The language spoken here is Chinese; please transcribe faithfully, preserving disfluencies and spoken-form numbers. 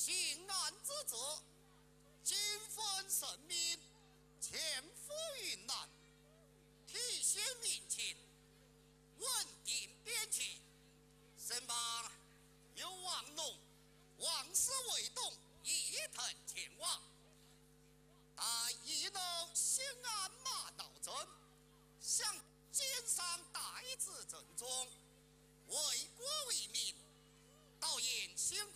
行案之责，今分神明，前赴云南，体现民情，稳定边境，身旁有王龙、王氏为动，一同前往。但一路兴安马道镇，向肩上代子正中，为国为民，导演辛苦